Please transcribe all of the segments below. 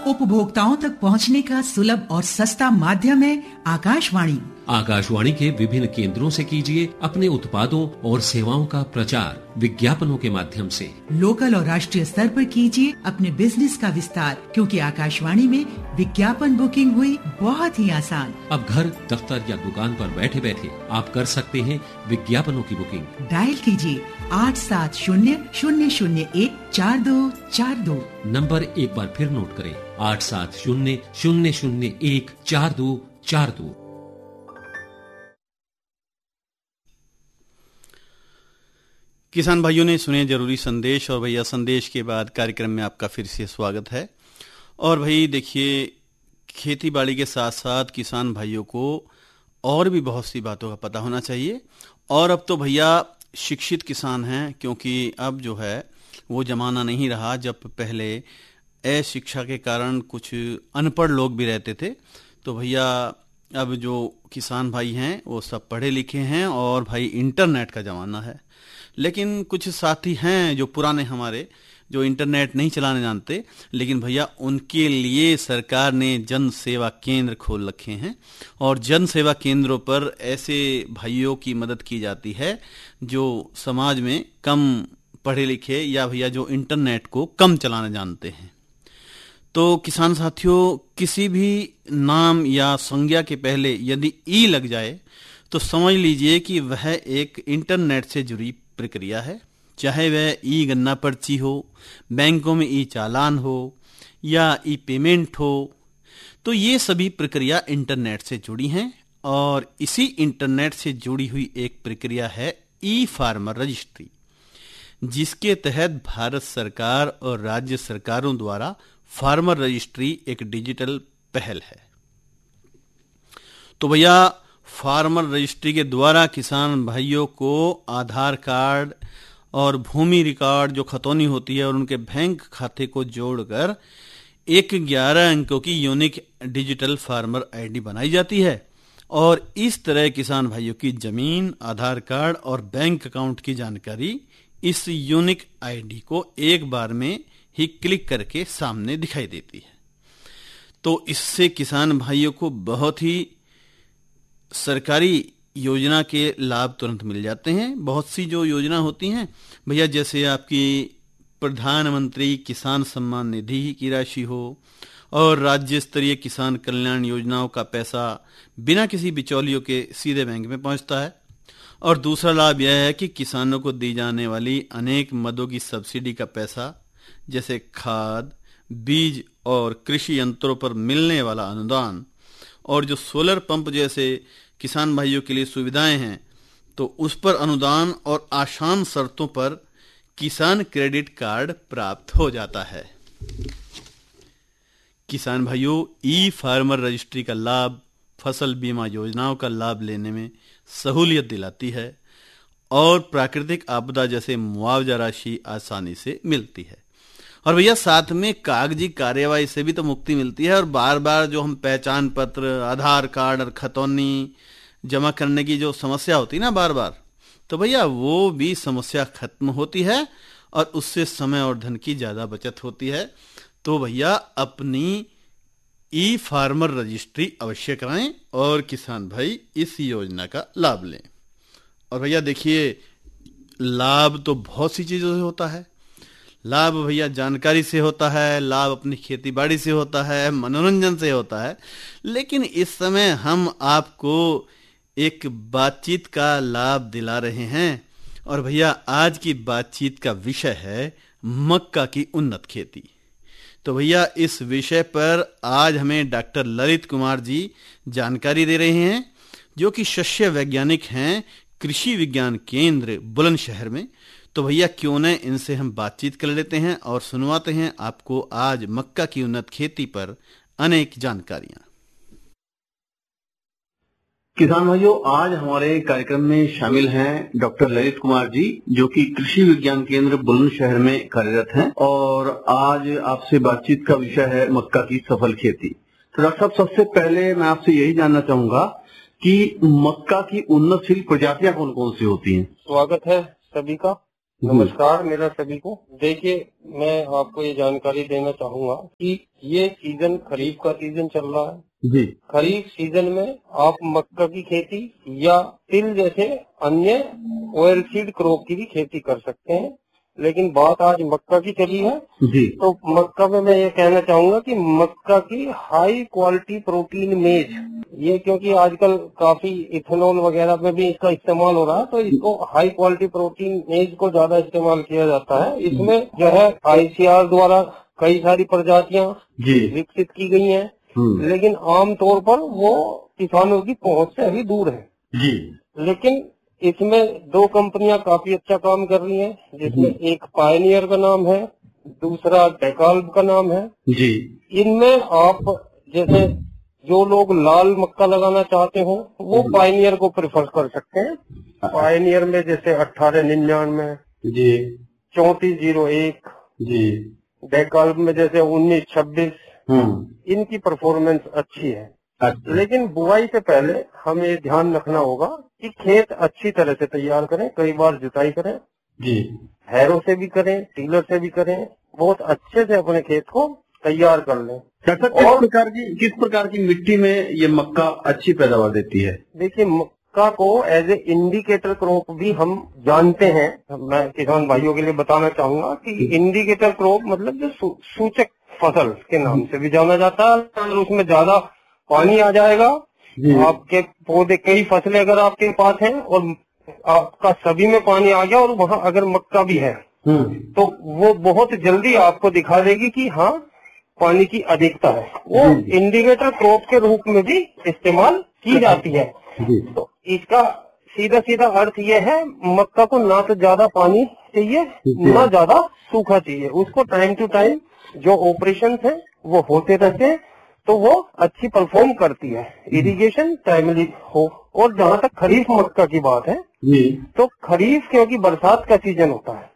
उपभोक्ताओं तक पहुंचने का सुलभ और सस्ता माध्यम है आकाशवाणी। आकाशवाणी के विभिन्न केंद्रों से कीजिए अपने उत्पादों और सेवाओं का प्रचार विज्ञापनों के माध्यम से। लोकल और राष्ट्रीय स्तर पर कीजिए अपने बिजनेस का विस्तार, क्योंकि आकाशवाणी में विज्ञापन बुकिंग हुई बहुत ही आसान। अब घर, दफ्तर या दुकान पर बैठे बैठे आप कर सकते हैं विज्ञापनों की बुकिंग। डायल कीजिए 8700014242। नंबर एक बार फिर नोट करें, 8700014242। किसान भाइयों ने सुने जरूरी संदेश, और भैया संदेश के बाद कार्यक्रम में आपका फिर से स्वागत है। और भाई देखिए, खेती बाड़ी के साथ साथ किसान भाइयों को और भी बहुत सी बातों का पता होना चाहिए। और अब तो भैया शिक्षित किसान हैं, क्योंकि अब जो है वो जमाना नहीं रहा जब पहले अशिक्षा के कारण कुछ अनपढ़ लोग भी रहते थे। तो भैया अब जो किसान भाई हैं वो सब पढ़े लिखे हैं, और भाई इंटरनेट का ज़माना है। लेकिन कुछ साथी हैं जो पुराने हमारे, जो इंटरनेट नहीं चलाने जानते, लेकिन भैया उनके लिए सरकार ने जन सेवा केंद्र खोल रखे हैं। और जन सेवा केंद्रों पर ऐसे भाइयों की मदद की जाती है जो समाज में कम पढ़े लिखे या भैया जो इंटरनेट को कम चलाना जानते हैं। तो किसान साथियों, किसी भी नाम या संज्ञा के पहले यदि ई लग जाए तो समझ लीजिए कि वह एक इंटरनेट से जुड़ी प्रक्रिया है। चाहे वह ई गन्ना पर्ची हो, बैंकों में ई चालान हो या ई पेमेंट हो, तो ये सभी प्रक्रिया इंटरनेट से जुड़ी हैं। और इसी इंटरनेट से जुड़ी हुई एक प्रक्रिया है ई फार्मर रजिस्ट्री, जिसके तहत भारत सरकार और राज्य सरकारों द्वारा फार्मर रजिस्ट्री एक डिजिटल पहल है। तो भैया फार्मर रजिस्ट्री के द्वारा किसान भाइयों को आधार कार्ड और भूमि रिकॉर्ड जो खतौनी होती है और उनके बैंक खाते को जोड़कर एक 11 अंकों की यूनिक डिजिटल फार्मर आईडी बनाई जाती है। और इस तरह किसान भाइयों की जमीन, आधार कार्ड और बैंक अकाउंट की जानकारी इस यूनिक आईडी को एक बार में ही क्लिक करके सामने दिखाई देती है। तो इससे किसान भाइयों को बहुत ही सरकारी योजना के लाभ तुरंत मिल जाते हैं। बहुत सी जो योजना होती हैं भैया, जैसे आपकी प्रधानमंत्री किसान सम्मान निधि की राशि हो, और राज्य स्तरीय किसान कल्याण योजनाओं का पैसा बिना किसी बिचौलियों के सीधे बैंक में पहुंचता है। और दूसरा लाभ यह है कि किसानों को दी जाने वाली अनेक मदों की सब्सिडी का पैसा, जैसे खाद, बीज और कृषि यंत्रों पर मिलने वाला अनुदान, और जो सोलर पंप जैसे किसान भाइयों के लिए सुविधाएं हैं, तो उस पर अनुदान और आसान शर्तों पर किसान क्रेडिट कार्ड प्राप्त हो जाता है। किसान भाइयों, ई फार्मर रजिस्ट्री का लाभ फसल बीमा योजनाओं का लाभ लेने में सहूलियत दिलाती है, और प्राकृतिक आपदा जैसे मुआवजा राशि आसानी से मिलती है। और भैया साथ में कागजी कार्यवाही से भी तो मुक्ति मिलती है। और बार बार जो हम पहचान पत्र, आधार कार्ड और खतौनी जमा करने की जो समस्या होती है ना बार बार, तो भैया वो भी समस्या खत्म होती है, और उससे समय और धन की ज्यादा बचत होती है। तो भैया अपनी ई फार्मर रजिस्ट्री अवश्य कराएं और किसान भाई इस योजना का लाभ लें। और भैया देखिए, लाभ तो बहुत सी चीजों से होता है। लाभ भैया जानकारी से होता है, लाभ अपनी खेती बाड़ी से होता है, मनोरंजन से होता है। लेकिन इस समय हम आपको एक बातचीत का लाभ दिला रहे हैं। और भैया आज की बातचीत का विषय है मक्का की उन्नत खेती। तो भैया इस विषय पर आज हमें डॉक्टर ललित कुमार जी जानकारी दे रहे हैं, जो कि शस्य वैज्ञानिक हैं कृषि विज्ञान केंद्र बुलंदशहर में। तो भैया क्यों न इनसे हम बातचीत कर लेते हैं और सुनवाते हैं आपको आज मक्का की उन्नत खेती पर अनेक जानकारियां। किसान भाइयों, आज हमारे कार्यक्रम में शामिल हैं डॉक्टर ललित कुमार जी, जो कि कृषि विज्ञान केंद्र बुलंदशहर में कार्यरत हैं, और आज आपसे बातचीत का विषय है मक्का की सफल खेती। तो डॉक्टर साहब, सबसे पहले मैं आपसे यही जानना चाहूंगा कि मक्का की उन्नतशील प्रजातियां कौन कौन सी होती हैं? स्वागत है सभी का। नमस्कार मेरा सभी को। देखिए, मैं आपको ये जानकारी देना चाहूंगा कि ये सीजन खरीफ का सीजन चल रहा है जी। खरीफ सीजन में आप मक्का की खेती या तिल जैसे अन्य ऑयलसीड क्रॉप की भी खेती कर सकते हैं, लेकिन बात आज मक्का की चली है जी। तो मक्का में मैं ये कहना चाहूंगा कि मक्का की हाई क्वालिटी प्रोटीन मेज, ये क्योंकि आजकल काफी इथेनॉल वगैरह में भी इसका इस्तेमाल हो रहा है, तो इसको हाई क्वालिटी प्रोटीन मेज को ज्यादा इस्तेमाल किया जाता है। इसमें जो है ICR द्वारा कई सारी प्रजातियां विकसित की गई हैं, लेकिन आमतौर पर वो किसानों की पहुंच से अभी दूर है जी। लेकिन इसमें 2 कंपनियां काफी अच्छा काम कर रही हैं, जिसमें एक पायनियर का नाम है, दूसरा डेकाल्ब का नाम है जी। इनमें आप जैसे जो लोग लाल मक्का लगाना चाहते हो वो पायनियर को प्रेफर कर सकते हैं। पायनियर में जैसे 1899 जी, 3401 जी, डेकाल्ब में जैसे 1926 इनकी परफॉर्मेंस अच्छी है। अच्छा। लेकिन बुआई से पहले हमें ये ध्यान रखना होगा कि खेत अच्छी तरह से तैयार करें, कई बार जुताई करें जी। हैरों से भी करें, टीलर से भी करें, बहुत अच्छे से अपने खेत को तैयार कर लें। डॉक्टर, किस प्रकार की मिट्टी में ये मक्का अच्छी पैदावार देती है? देखिए, मक्का को एज ए इंडिकेटर क्रॉप भी हम जानते हैं। मैं किसान भाइयों के लिए बताना चाहूंगा कि इंडिकेटर क्रॉप मतलब जो सूचक फसल के नाम से भी जाना जाता है। अगर उसमें ज्यादा पानी आ जाएगा, आपके पौधे कई फसलें अगर आपके पास हैं और आपका सभी में पानी आ गया और वहाँ अगर मक्का भी है तो वो बहुत जल्दी आपको दिखा देगी कि हाँ पानी की अधिकता है। वो इंडिकेटर क्रॉप के रूप में भी इस्तेमाल की जाती है। तो इसका सीधा सीधा अर्थ ये है, मक्का को ना तो ज्यादा पानी चाहिए ना ज्यादा सूखा चाहिए, उसको टाइम टू टाइम जो ऑपरेशन है वो होते रहते हैं तो वो अच्छी परफॉर्म करती है। इरिगेशन टाइमली हो। और जहाँ तक खरीफ मक्का की बात है तो खरीफ क्योंकि बरसात का सीजन होता है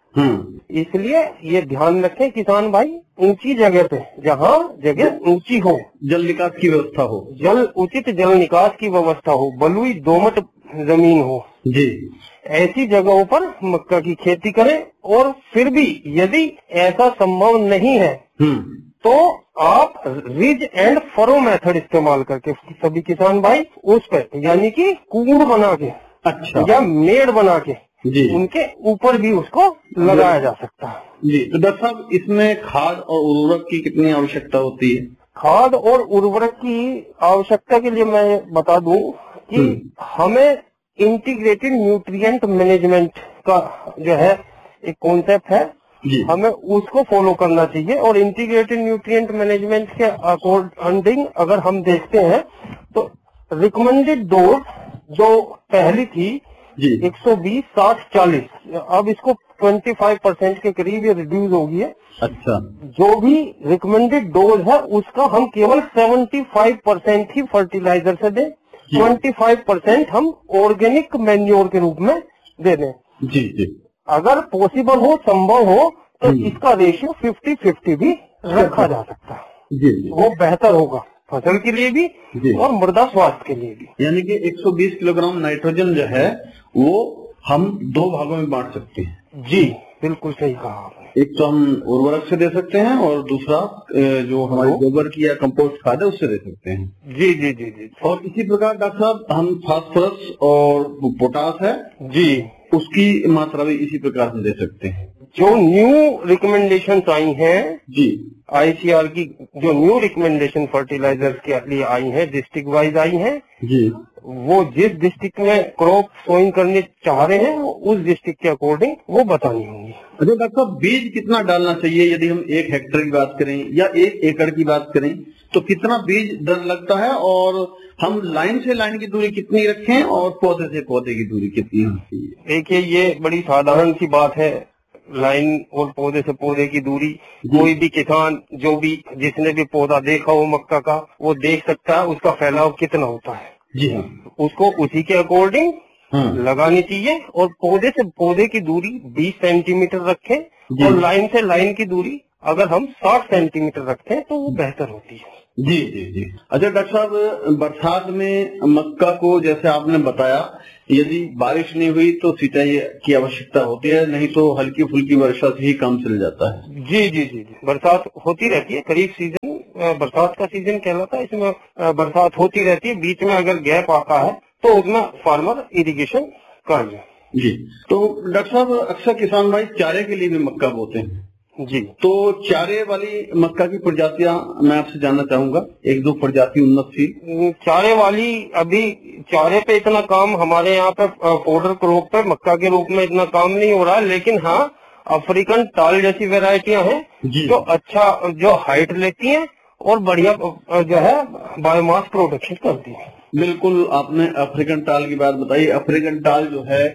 इसलिए ये ध्यान रखें किसान भाई, ऊंची जगह पे, जहाँ जगह ऊंची हो, जल निकास की व्यवस्था हो, उचित जल निकास की व्यवस्था हो, बलुई दोमट जमीन हो जी, ऐसी जगहों पर मक्का की खेती करें। और फिर भी यदि ऐसा संभव नहीं है तो आप रिज एंड फरो मेथड इस्तेमाल करके सभी किसान भाई उस पर यानी कि कूड़ बना के या मेड़ बना के जी उनके ऊपर भी उसको लगाया जा सकता है जी। तो डॉक्टर साहब, इसमें खाद और उर्वरक की कितनी आवश्यकता होती है? खाद और उर्वरक की आवश्यकता के लिए मैं बता दूं कि हमें इंटीग्रेटेड न्यूट्रिएंट मैनेजमेंट का जो है एक कॉन्सेप्ट है, हमें उसको फॉलो करना चाहिए। और इंटीग्रेटेड न्यूट्रिएंट मैनेजमेंट के अकॉर्डिंग अगर हम देखते हैं तो रिकमेंडेड डोज जो पहली थी 120, 60, 40, अब इसको 25% के करीब ये रिड्यूस हो गई है। अच्छा। जो भी रिकमेंडेड डोज है उसका हम केवल 75% ही फर्टिलाइजर से दें, 25% हम ऑर्गेनिक मैन्योर के रूप में दे दें। जी जी। अगर पॉसिबल हो, संभव हो तो इसका रेशियो 50-50 भी रखा जा सकता है जी। वो बेहतर होगा फसल के लिए भी और मृदा स्वास्थ्य के लिए भी। यानी कि 120 किलोग्राम नाइट्रोजन जो है वो हम 2 भागों में बांट सकते हैं। जी बिल्कुल सही कहा आपने। एक तो हम उर्वरक से दे सकते हैं और दूसरा जो हमारी गोबर की या कंपोस्ट खाद है उससे दे सकते हैं। जी जी जी जी। और इसी प्रकार डॉक्टर साहब हम फास्फोरस और पोटास है जी उसकी मात्रा भी इसी प्रकार से दे सकते हैं। जो न्यू रिकमेंडेशंस आई हैं जी ICR की, जो न्यू रिकमेंडेशन फर्टिलाइजर्स के लिए आई हैं, डिस्ट्रिक्ट वाइज आई हैं जी, वो जिस डिस्ट्रिक्ट में क्रॉप सोइंग करने चाह रहे हैं उस डिस्ट्रिक्ट के अकॉर्डिंग वो बतानी होंगी। अच्छा डॉक्टर साहब, बीज कितना डालना चाहिए? यदि हम 1 हेक्टेयर की बात करें या 1 एकड़ की बात करें तो कितना बीज डर लगता है? और हम लाइन से लाइन की दूरी कितनी रखें और पौधे से पौधे की दूरी कितनी होनी चाहिए? देखिए, ये बड़ी साधारण सी बात है, लाइन और पौधे से पौधे की दूरी। कोई भी किसान जो भी जिसने भी पौधा देखा हो मक्का का वो देख सकता है उसका फैलाव कितना होता है। जी हाँ। उसको उसी के अकॉर्डिंग लगानी चाहिए। और पौधे से पौधे की दूरी 20 सेंटीमीटर रखें और लाइन से लाइन की दूरी अगर हम 60 सेंटीमीटर रखते हैं तो वो बेहतर होती है। जी जी जी। अच्छा डॉक्टर साहब, बरसात में मक्का को जैसे आपने बताया, यदि बारिश नहीं हुई तो सिंचाई की आवश्यकता होती है, नहीं तो हल्की फुल्की वर्षा से ही काम चल जाता है। जी जी जी जी, बरसात होती रहती है। खरीफ सीजन बरसात का सीजन कहलाता है, इसमें बरसात होती रहती है। बीच में अगर गैप आता है तो उसमें फार्मर इरिगेशन कर ले। जी। तो डॉक्टर साहब, अक्सर किसान भाई चारे के लिए भी मक्का बोते हैं। जी। तो चारे वाली मक्का की प्रजातियां मैं आपसे जानना चाहूंगा, एक दो प्रजाति उन्नतशील। चारे वाली, अभी चारे पे इतना काम हमारे यहाँ पे पाउडर क्रॉप पे मक्का के रूप में इतना काम नहीं हो रहा है, लेकिन हाँ अफ्रीकन टाल जैसी वेराइटियां हैं जो अच्छा, जो हाइट लेती हैं और बढ़िया जो है बायोमास प्रोडक्शन करती है। बिल्कुल, आपने अफ्रीकन टाल की बात बताई। अफ्रीकन टाल जो है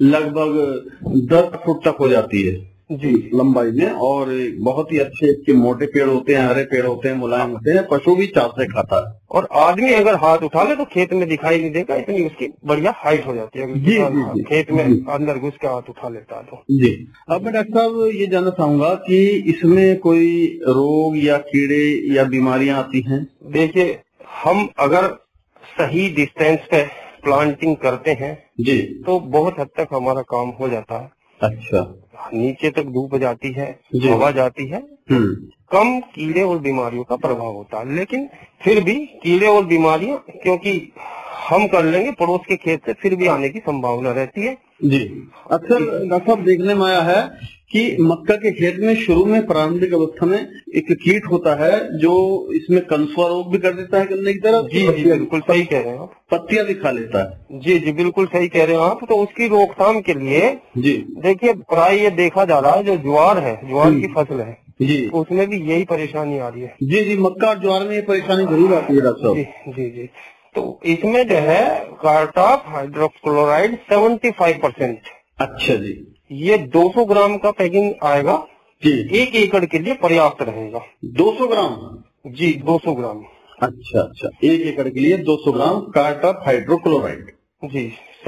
लगभग 10 फुट तक हो जाती है जी लंबाई में, और बहुत ही अच्छे मोटे पेड़ होते हैं, हरे पेड़ होते हैं, मुलायम होते हैं, पशु भी चाव से खाता है। और आदमी अगर हाथ उठा ले तो खेत में दिखाई नहीं देगा, इतनी उसकी बढ़िया हाइट हो जाती है। अगर जी, खेत में अंदर घुस के हाथ उठा लेता है तो। जी। अब मैं डॉक्टर साहब ये जानना चाहूंगा कि इसमें कोई रोग या कीड़े या बीमारियां आती हैं? देखिए, हम अगर सही डिस्टेंस पे प्लांटिंग करते हैं जी तो बहुत हद तक हमारा काम हो जाता है। अच्छा। नीचे तक धूप जाती है, जी। हवा जाती है, कम कीड़े और बीमारियों का प्रभाव होता है। लेकिन फिर भी कीड़े और बीमारियां क्योंकि हम कर लेंगे पड़ोस के खेत से, फिर भी आने की संभावना रहती है। जी। अक्सर डॉक्टर साहब देखने में आया है कि मक्का के खेत में शुरू में प्रारंभिक अवस्था में एक कीट होता है जो इसमें कंसुआ रोग भी कर देता है गन्ने की तरफ। जी जी, बिल्कुल सही कह रहे हैं आप। पत्तियां भी खा लेता है। जी जी, बिल्कुल सही कह रहे हैं आप। तो उसकी रोकथाम के लिए जी देखिए, प्राय ये देखा जा रहा है, जो ज्वार है, ज्वार की फसल है जी, उसमें भी यही परेशानी आ रही है। जी जी, मक्का और ज्वार में ये परेशानी जरूर आती है डॉक्टर साहब। जी जी जी। तो इसमें जो है कार्टाप हाइड्रोक्लोराइड 75%। अच्छा जी। ये 200 ग्राम का पैकिंग आएगा जी। 1 एकड़ के लिए पर्याप्त रहेगा। 200 ग्राम? जी, 200 ग्राम। अच्छा अच्छा, 1 एकड़ के लिए 200 ग्राम कार्टाप हाइड्रोक्लोराइड। जी,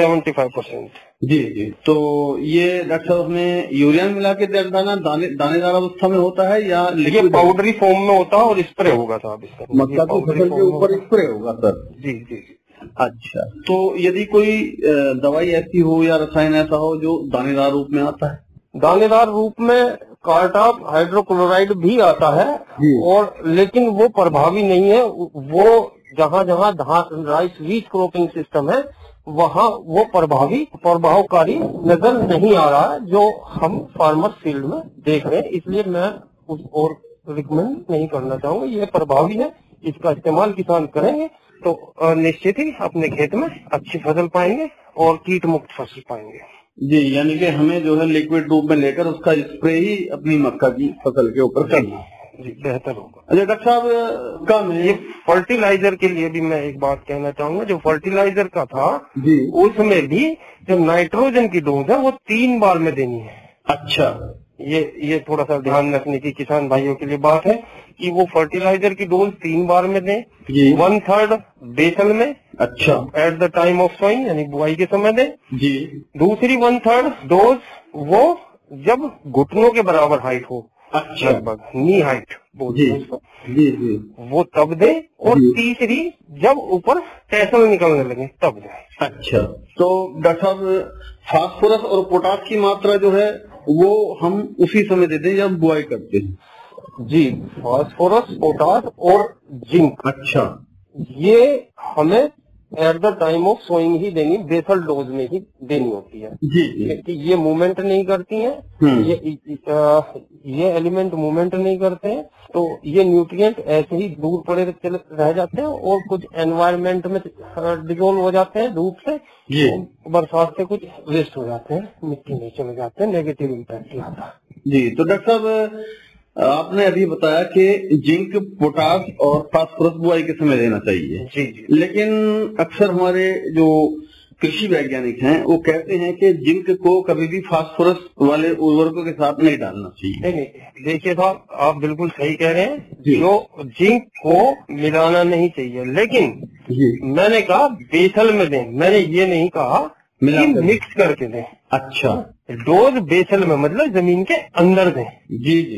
75%। जी जी। तो ये डॉक्टर साहब में यूरिया मिला के दानेदार अवस्था में होता है या ये पाउडरी फॉर्म में होता है और स्प्रे होगा साहब इसका? मक्का की फसल के ऊपर स्प्रे होगा सर? जी जी। अच्छा, तो यदि कोई दवाई ऐसी हो या रसायन ऐसा हो जो दानेदार रूप में आता है? दानेदार रूप में कार्टाप हाइड्रोक्लोराइड भी आता है, और लेकिन वो प्रभावी नहीं है। वो जहाँ जहाँ राइस वीट क्रॉपिंग सिस्टम है वहाँ वो प्रभावकारी नजर नहीं आ रहा है जो हम फार्मर फील्ड में देख रहे हैं। इसलिए मैं उस और रिकमेंड नहीं करना चाहूंगा। ये प्रभावी है, इसका इस्तेमाल किसान करेंगे तो निश्चित ही अपने खेत में अच्छी फसल पाएंगे और कीट मुक्त फसल पाएंगे। जी, यानी कि हमें जो है लिक्विड रूप में लेकर उसका स्प्रे ही अपनी मक्का की फसल के ऊपर करना। जी, बेहतर होगा। अच्छा डॉक्टर साहब, कम है ये फर्टिलाइजर के लिए भी मैं एक बात कहना चाहूंगा। जो फर्टिलाइजर का था जी, उसमें भी जो नाइट्रोजन की डोज है वो 3 बार में देनी है। अच्छा, ये थोड़ा सा ध्यान रखने की किसान भाइयों के लिए बात है कि वो फर्टिलाइजर की डोज 3 बार में दें। 1/3 बेसल में, अच्छा, at the time of sowing यानी बुआई के समय दें जी। दूसरी 1/3 डोज वो जब घुटनों के बराबर हाइट हो, अच्छा, लगभग नी हाइट बोलते हैं उसको, जी जी, वो तब दे। और जी। तीसरी जब ऊपर टैसल निकलने लगे तब दे। अच्छा, तो डॉक्टर साहब फास्फोरस और पोटास की मात्रा जो है वो हम उसी समय देते हैं जब बुआई करते हैं? जी, फास्फोरस, पोटास और जिंक, अच्छा, ये हमें at the time of sowing ही देनी, बेसल डोज में ही देनी होती है। जी जी, क्योंकि ये मूवमेंट नहीं करती हैं, ये एलिमेंट मूवमेंट नहीं करते हैं, तो ये न्यूट्रिएंट ऐसे ही दूर पड़े रह जाते हैं और कुछ एनवायरमेंट में डिजोल्व हो जाते हैं धूप से, बरसात से कुछ वेस्ट हो जाते हैं, मिट्टी में चले जाते हैं, नेगेटिव इम्पैक्ट आता है। जी। तो डॉक्टर साहब, आपने अभी बताया कि जिंक, पोटास और फास्फोरस बुआई के समय देना चाहिए। जी जी। लेकिन अक्सर हमारे जो कृषि वैज्ञानिक हैं वो कहते हैं कि जिंक को कभी भी फास्फोरस वाले उर्वरकों के साथ नहीं डालना चाहिए। नहीं, देखिए साहब, आप बिल्कुल सही कह रहे हैं। जो जिंक को मिलाना नहीं चाहिए, लेकिन मैंने कहा बेसल में दें, मैंने ये नहीं कहा मिक्स करके दें। अच्छा, डोज बेसल में मतलब जमीन के अंदर दें। जी जी।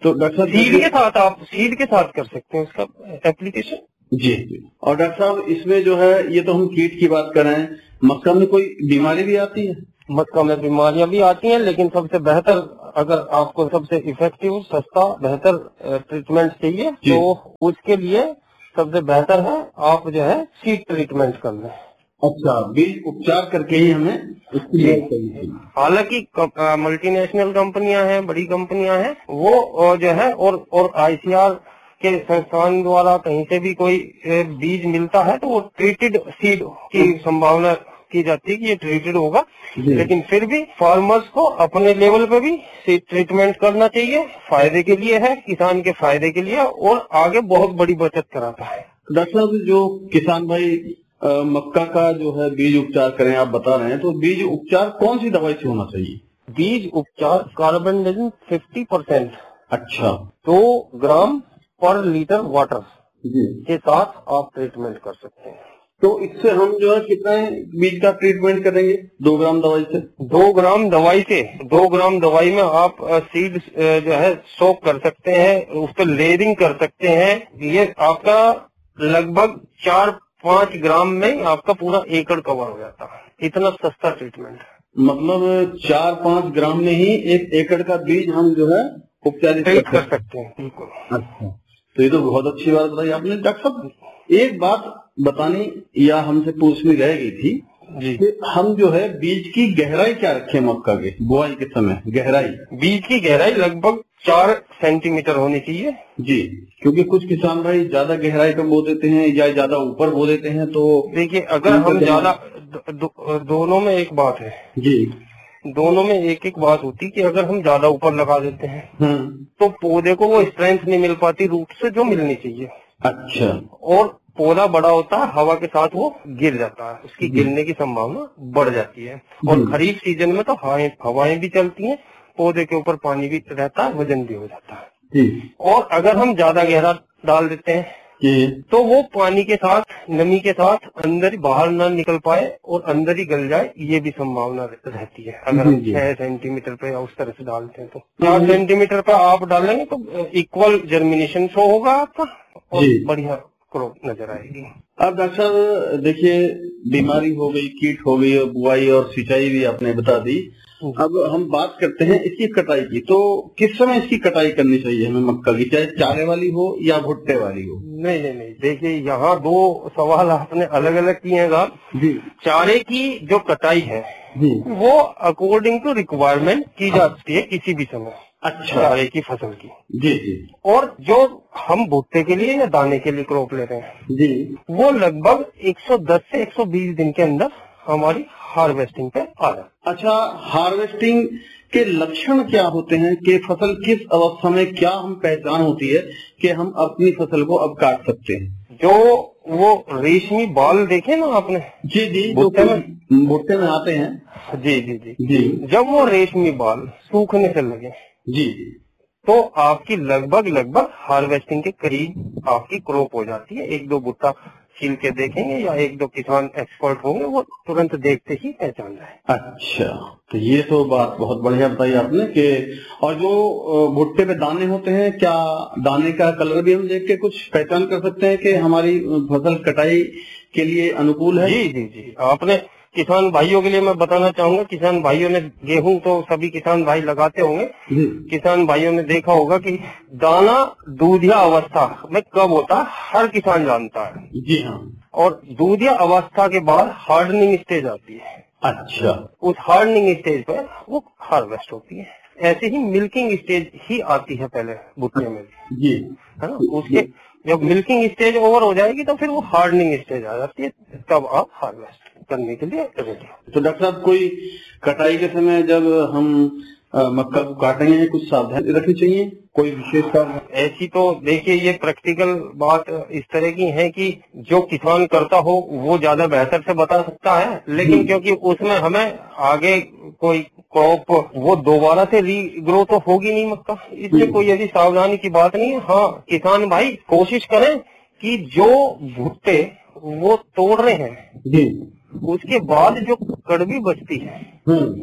तो डॉक्टर साहब सीड के साथ कर सकते हैं उसका एप्लीकेशन। जी। और डॉक्टर साहब इसमें जो है, ये तो हम कीट की बात कर रहे हैं, मक्का में कोई बीमारी भी आती है? मक्का में बीमारियां भी आती हैं, लेकिन सबसे बेहतर, अगर आपको सबसे इफेक्टिव, सस्ता, बेहतर ट्रीटमेंट चाहिए तो उसके लिए सबसे बेहतर है आप जो है सीड ट्रीटमेंट कर लें। अच्छा, बीज उपचार करके ही हमें इसकी। हालांकि मल्टीनेशनल कंपनियां हैं, बड़ी कंपनियां हैं, वो जो है और ICR के संस्थान द्वारा कहीं से भी कोई बीज मिलता है तो वो ट्रीटेड सीड की संभावना की जाती है कि ये ट्रीटेड होगा, लेकिन फिर भी फार्मर्स को अपने लेवल पे भी सीड ट्रीटमेंट करना चाहिए। फायदे के लिए है, किसान के फायदे के लिए, और आगे बहुत बड़ी बचत कराता है। डॉक्टर साहब, जो किसान भाई मक्का का जो है बीज उपचार करें, आप बता रहे हैं, तो बीज उपचार कौन सी दवाई से होना चाहिए? बीज उपचार कार्बेंडाजिम 50%। अच्छा। 2 ग्राम पर लीटर वाटर के साथ आप ट्रीटमेंट कर सकते हैं। तो इससे हम जो है कितना बीज का ट्रीटमेंट करेंगे? 2 ग्राम दवाई से? 2 ग्राम दवाई से, 2 ग्राम दवाई में आप सीड जो है सोक कर सकते हैं, उस पर लेयरिंग कर सकते हैं। ये आपका लगभग 4-5 ग्राम में आपका पूरा एकड़ कवर हो जाता है। इतना सस्ता ट्रीटमेंट है। मतलब 4-5 ग्राम में ही 1 एकड़ का बीज हम जो है उपचारित कर सकते हैं। बिल्कुल। अच्छा, तो ये तो बहुत अच्छी बात बताई आपने। डॉक्टर साहब, एक बात बतानी या हमसे पूछनी रह गई थी जी, कि हम जो है बीज की गहराई क्या रखें मक्का के बुआई के समय? गहराई, बीज की गहराई लगभग 4 सेंटीमीटर होनी चाहिए। जी, क्योंकि कुछ किसान भाई ज्यादा गहराई पे बो देते हैं या ज्यादा ऊपर बो देते हैं। तो देखिए, अगर हम ज्यादा, दोनों में एक बात है जी, दोनों में एक बात होती है कि अगर हम ज्यादा ऊपर लगा देते हैं तो पौधे को वो स्ट्रेंथ नहीं मिल पाती रूट से जो मिलनी चाहिए। अच्छा। और पौधा बड़ा होता है, हवा के साथ वो गिर जाता है, उसकी गिरने की संभावना बढ़ जाती है। और खरीफ सीजन में तो हवाएं भी चलती हैं, पौधे के ऊपर पानी भी रहता है, वजन भी हो जाता है। और अगर हम ज्यादा गहरा डाल देते हैं तो वो पानी के साथ, नमी के साथ अंदर ही बाहर ना निकल पाए और अंदर ही गल जाए, ये भी संभावना रहती है। अगर हम 6 सेंटीमीटर पे या उस तरह से डालते हैं तो 4 सेंटीमीटर पे आप डालेंगे तो इक्वल जर्मिनेशन शो होगा आपका और बढ़िया क्रॉप नजर आएगी। अब डॉक्टर साहब देखिए, बीमारी हो गई, कीट हो गई, बुआई और सिंचाई भी आपने बता दी। अब हम बात करते हैं इसकी कटाई की। तो किस समय इसकी कटाई करनी चाहिए हमें मक्का की, चाहे चारे वाली हो या भुट्टे वाली हो? नहीं, देखिए, यहाँ 2 सवाल आपने अलग अलग किए हैं जी। चारे की जो कटाई है वो अकॉर्डिंग टू रिक्वायरमेंट की जाती है किसी भी समय। अच्छा। चारे की फसल की जी। और जो हम भुट्टे के लिए या दाने के लिए क्रॉप ले रहे हैं जी, वो लगभग 110 से 120 दिन के अंदर हमारी हार्वेस्टिंग पे आ जाए। अच्छा, हार्वेस्टिंग के लक्षण क्या होते हैं कि फसल किस अवस्था में, क्या हम पहचान होती है कि हम अपनी फसल को अब काट सकते हैं? जो वो रेशमी बाल देखे ना आपने? जी, भुट्टे में आते हैं। जी। जब वो रेशमी बाल सूखने से लगे जी, तो आपकी लगभग हार्वेस्टिंग के करीब आपकी क्रॉप हो जाती है। 1-2 भुट्टा छील के देखेंगे या 1-2 किसान एक्सपर्ट होंगे, वो तुरंत देखते ही पहचान जाए। अच्छा, तो ये तो बात बहुत बढ़िया बताई आपने कि, और जो भुट्टे पे दाने होते हैं, क्या दाने का कलर भी हम देख के कुछ पहचान कर सकते हैं कि हमारी फसल कटाई के लिए अनुकूल है? जी। आपने किसान भाइयों के लिए मैं बताना चाहूंगा, किसान भाइयों ने गेहूं तो सभी किसान भाई लगाते होंगे। किसान भाइयों ने देखा होगा कि दाना दूधिया अवस्था में कब होता है, हर किसान जानता है। जी हाँ। और दूधिया अवस्था के बाद हार्डनिंग स्टेज आती है। अच्छा। उस हार्डनिंग स्टेज पर वो हार्वेस्ट होती है। ऐसे ही मिल्किंग स्टेज ही आती है पहले भुट्टे में जी, है ना। उसके जब मिल्किंग स्टेज ओवर हो जाएगी तो फिर वो हार्डनिंग स्टेज आ जाती है, तब आप हार्वेस्ट करने के लिए रेडी। तो डॉक्टर साहब, कोई कटाई के समय जब हम मक्का को काटेंगे कुछ सावधानी रखनी चाहिए, कोई विशेष काम? ऐसी तो देखिए, ये प्रैक्टिकल बात इस तरह की है कि जो किसान करता हो वो ज्यादा बेहतर से बता सकता है, लेकिन क्योंकि उसमें हमें आगे कोई क्रॉप वो दोबारा से रीग्रो तो होगी नहीं मक्का, इसलिए कोई ऐसी सावधानी की बात नहीं है। हाँ, किसान भाई कोशिश करें कि जो भुट्टे वो तोड़ रहे हैं उसके बाद जो कड़वी बचती है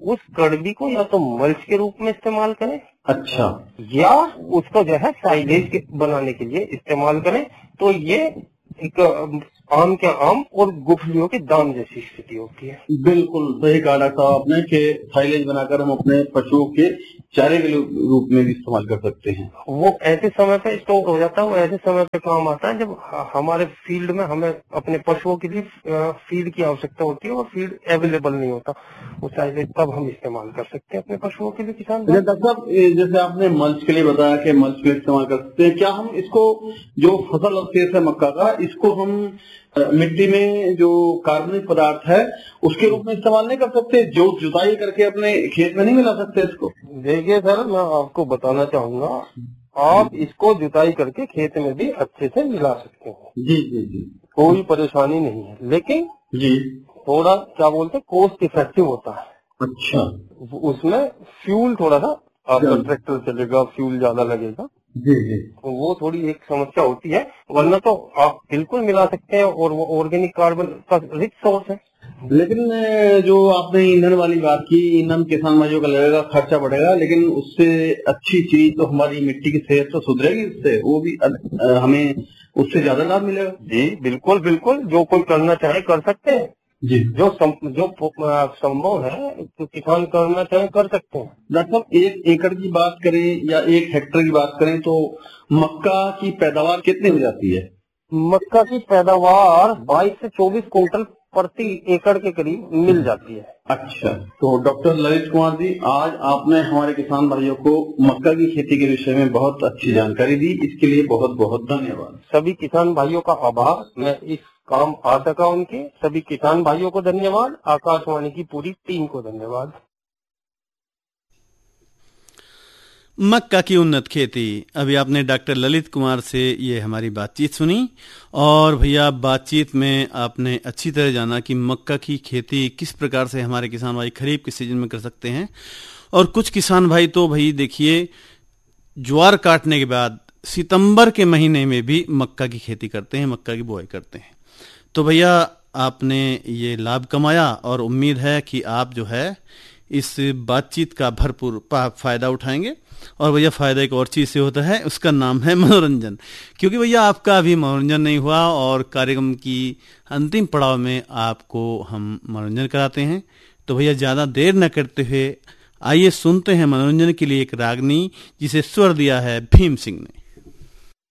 उस कड़वी को या तो मल्च के रूप में इस्तेमाल करें, अच्छा, या उसको जो है साइलेज बनाने के लिए इस्तेमाल करें। तो ये एक आम के आम और गुठलियों के दाम जैसी स्थिति होती है। बिल्कुल सही कहा डॉक्टर साहब आपने कि साइलेज बनाकर हम अपने पशुओं के चारे के रूप में भी इस्तेमाल कर सकते हैं। वो ऐसे समय पे स्टोर हो जाता है, वो ऐसे समय पे काम आता है जब हमारे फील्ड में हमें अपने पशुओं के लिए फीड की आवश्यकता होती है और फीड अवेलेबल नहीं होता, वो साइलेज तब हम इस्तेमाल कर सकते हैं अपने पशुओं के लिए। किसान डॉक्टर साहब जैसे आपने मल्च के लिए बताया कि मल्च के लिए इस्तेमाल कर सकते हैं, क्या हम इसको जो फसल अवशेष है मक्का का, इसको हम मिट्टी में जो कार्बनिक पदार्थ है उसके रूप में इस्तेमाल नहीं कर सकते? जो जुताई करके अपने खेत में नहीं मिला सकते इसको? देखिए सर, मैं आपको बताना चाहूंगा, आप इसको जुताई करके खेत में भी अच्छे से मिला सकते हैं। जी जी जी, कोई परेशानी नहीं है, लेकिन जी थोड़ा क्या बोलते हैं, कॉस्ट इफेक्टिव होता है। अच्छा, उसमें फ्यूल थोड़ा सा आपका ट्रैक्टर चलेगा, फ्यूल ज्यादा लगेगा, जी जी, तो वो थोड़ी एक समस्या होती है। वरना तो आप बिल्कुल मिला सकते हैं और वो ऑर्गेनिक कार्बन का रिच सोर्स है। लेकिन जो आपने ईंधन वाली बात की, ईंधन किसान भाइयों का लगेगा, खर्चा बढ़ेगा, लेकिन उससे अच्छी चीज तो हमारी मिट्टी की सेहत तो सुधरेगी, उससे वो भी हमें उससे ज्यादा लाभ मिलेगा। जी बिल्कुल बिल्कुल, जो कोई करना चाहे कर सकते हैं जी, जो संभव है तो किसान करना चाहे कर सकते हैं। डॉक्टर साहब 1 एकड़ की बात करें या 1 हेक्टेयर की बात करें तो मक्का की पैदावार कितनी हो जाती है? मक्का की पैदावार 22 से 24 क्विंटल प्रति एकड़ के करीब मिल जाती है। अच्छा, तो डॉक्टर ललित कुमार जी, आज आपने हमारे किसान भाइयों को मक्का की खेती के विषय में बहुत अच्छी जानकारी दी, इसके लिए बहुत बहुत धन्यवाद। सभी किसान भाइयों का आभार, मैं इस काम आ सका उनके सभी किसान भाइयों को धन्यवाद, आकाशवाणी की पूरी टीम को धन्यवाद। मक्का की उन्नत खेती, अभी आपने डॉक्टर ललित कुमार से ये हमारी बातचीत सुनी। और भैया बातचीत में आपने अच्छी तरह जाना कि मक्का की खेती किस प्रकार से हमारे किसान भाई खरीफ के सीजन में कर सकते हैं। और कुछ किसान भाई तो भाई देखिए ज्वार काटने के बाद सितंबर के महीने में भी मक्का की खेती करते हैं, मक्का की बुआई करते हैं। तो भैया आपने ये लाभ कमाया और उम्मीद है कि आप जो है इस बातचीत का भरपूर फायदा उठाएंगे। और भैया फायदा एक और चीज से होता है, उसका नाम है मनोरंजन। क्योंकि भैया आपका अभी मनोरंजन नहीं हुआ और कार्यक्रम की अंतिम पड़ाव में आपको हम मनोरंजन कराते हैं। तो भैया ज्यादा देर न करते हुए आइए सुनते हैं मनोरंजन के लिए एक रागनी जिसे स्वर दिया है भीम सिंह ने।